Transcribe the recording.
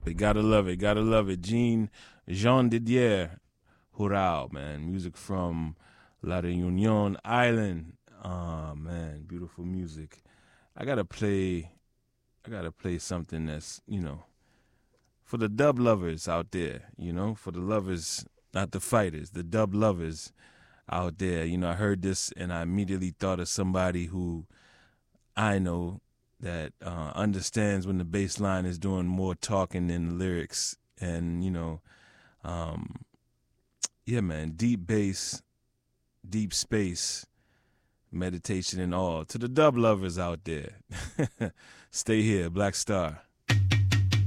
Gotta love it. Jean Didier Hurao, man. Music from La Reunion Island. Oh man, beautiful music. I gotta play something that's, for the dub lovers out there, for the lovers, not the fighters, the dub lovers out there. I heard this and I immediately thought of somebody who I know that understands when the bass line is doing more talking than the lyrics. And, um, yeah, man, deep bass, deep space, meditation and all. To the dub lovers out there, stay here, Black Star.